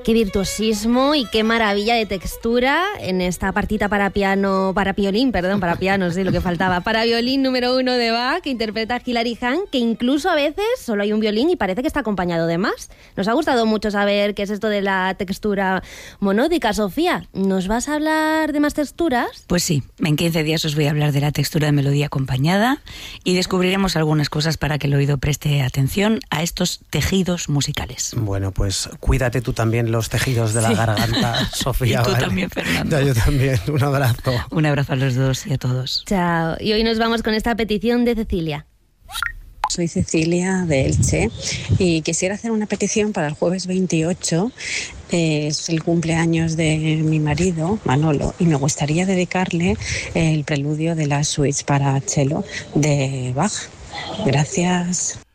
Qué virtuosismo y qué maravilla de textura en esta partita para piano, para violín, sí, lo que faltaba. Para violín número 1 de Bach, que interpreta Hilary Hahn, que incluso a veces solo hay un violín y parece que está acompañado de más. Nos ha gustado mucho saber qué es esto de la textura monódica. Sofía, ¿nos vas a hablar de más texturas? Pues sí, en 15 días os voy a hablar de la textura de melodía acompañada y descubriremos algunas cosas para que el oído preste atención a estos tejidos musicales. Bueno, pues cuídate tú también los tejidos de la garganta, Sofía. Y tú ¿vale? también, Fernando. Yo también. Un abrazo. Un abrazo a los dos y a todos. Chao. Y hoy nos vamos con esta petición de Cecilia. Soy Cecilia de Elche y quisiera hacer una petición para el jueves 28. Es el cumpleaños de mi marido, Manolo, y me gustaría dedicarle el preludio de las suites para cello de Bach. Gracias.